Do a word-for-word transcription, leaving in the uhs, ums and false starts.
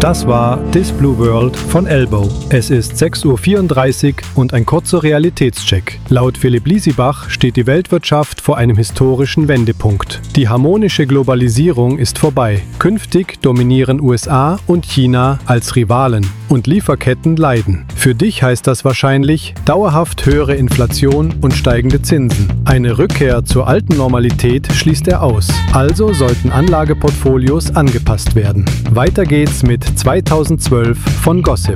Das war This Blue World von Elbow. Es ist sechs Uhr vierunddreißig und ein kurzer Realitätscheck. Laut Philipp Liesibach steht die Weltwirtschaft vor einem historischen Wendepunkt. Die harmonische Globalisierung ist vorbei. Künftig dominieren U S A und China als Rivalen und Lieferketten leiden. Für dich heißt das wahrscheinlich dauerhaft höhere Inflation und steigende Zinsen. Eine Rückkehr zur alten Normalität schließt er aus. Also sollten Anlageportfolios angepasst werden. Weiter geht's mit zweitausendzwölf von Gossip.